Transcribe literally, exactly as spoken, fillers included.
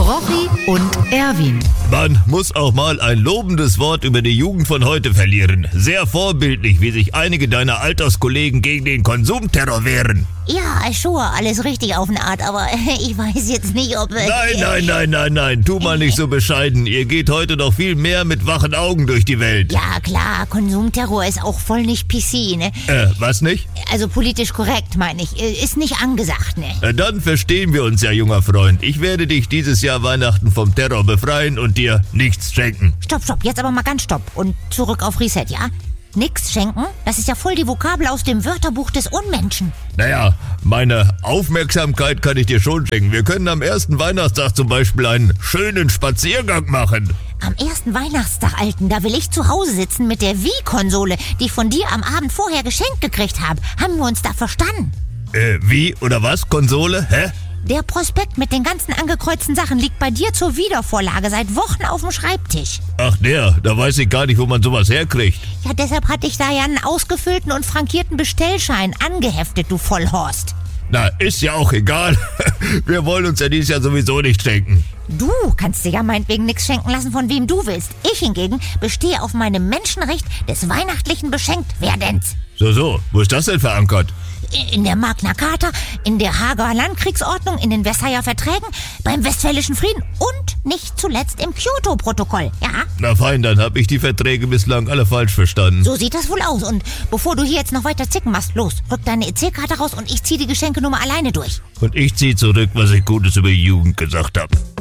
Rochi und Erwin. Man muss auch mal ein lobendes Wort über die Jugend von heute verlieren. Sehr vorbildlich, wie sich einige deiner Alterskollegen gegen den Konsumterror wehren. Ja, schon, alles richtig auf eine Art, aber ich weiß jetzt nicht, ob... Äh, Nein, nein, nein, nein, nein, tu mal nicht so bescheiden. Ihr geht heute noch viel mehr mit wachen Augen durch die Welt. Ja, klar, Konsumterror ist auch voll nicht P C, ne? Äh, was nicht? Also politisch korrekt, meine ich. Ist nicht angesagt, ne? Äh, dann verstehen wir uns ja, junger Freund. Ich werde dich dieses Jahr Weihnachten vom Terror befreien und dir nichts schenken. Stopp, stopp, jetzt aber mal ganz stopp. Und zurück auf Reset, ja? Nix schenken? Das ist ja voll die Vokabel aus dem Wörterbuch des Unmenschen. Naja, meine Aufmerksamkeit kann ich dir schon schenken. Wir können am ersten Weihnachtstag zum Beispiel einen schönen Spaziergang machen. Am ersten Weihnachtstag, Alten, da will ich zu Hause sitzen mit der Wii-Konsole, die ich von dir am Abend vorher geschenkt gekriegt habe. Haben wir uns da verstanden? Äh, wie oder was? Konsole? Hä? Der Prospekt mit den ganzen angekreuzten Sachen liegt bei dir zur Wiedervorlage seit Wochen auf dem Schreibtisch. Ach der, da weiß ich gar nicht, wo man sowas herkriegt. Ja, deshalb hatte ich da ja einen ausgefüllten und frankierten Bestellschein angeheftet, du Vollhorst. Na, ist ja auch egal. Wir wollen uns ja dieses Jahr sowieso nicht schenken. Du kannst dir ja meinetwegen nichts schenken lassen, von wem du willst. Ich hingegen bestehe auf meinem Menschenrecht des weihnachtlichen Beschenktwerdens. So, so, wo ist das denn verankert? In der Magna Carta, in der Haager Landkriegsordnung, in den Versailler Verträgen, beim Westfälischen Frieden und nicht zuletzt im Kyoto-Protokoll, ja? Na fein, dann habe ich die Verträge bislang alle falsch verstanden. So sieht das wohl aus. Und bevor du hier jetzt noch weiter zicken machst, los, rück deine E C-Karte raus und ich zieh die Geschenkenummer alleine durch. Und ich zieh zurück, was ich Gutes über die Jugend gesagt habe.